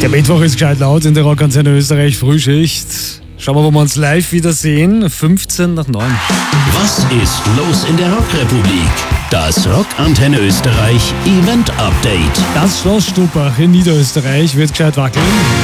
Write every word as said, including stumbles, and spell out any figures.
Der Mittwoch ist gescheit laut in der Rockantenne Österreich Frühschicht. Schauen wir, wo wir uns live wiedersehen. fünfzehn nach neun. Was ist los in der Rockrepublik? Das Rockantenne Österreich Event Update. Das Schloss Stuppach in Niederösterreich wird gescheit wackeln.